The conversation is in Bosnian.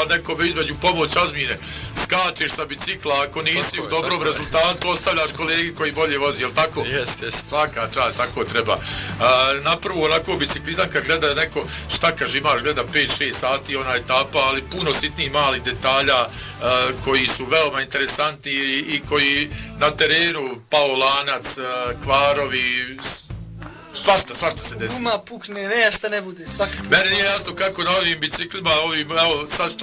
treba nekome između pomoć ozmine. Skačeš sa bicikla, ako nisi u dobrom rezultatu, ostavljaš kolegi koji bolje vozi, jel tako? Jeste. Svaka čast, tako treba. Napravo, onako biciklizam kad gleda neko, šta kaže, imaš, gleda 5-6 sati ona etapa, ali puno sitnih malih detalja koji su veoma interesanti i koji na terenu, pao lanac, kvarovi, svašta se desi. Guma pukne, nešto ne bude, svakako. Mene nije jasno kako na ovim biciklima, evo sad